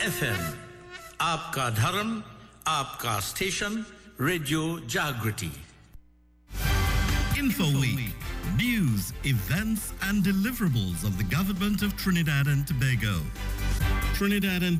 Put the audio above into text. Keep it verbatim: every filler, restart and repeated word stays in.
F M, आपका धर्म, आपका स्टेशन, रेडियो जागृति. InfoWeek. News, events and deliverables of the Government of Trinidad and Tobago. Trinidad and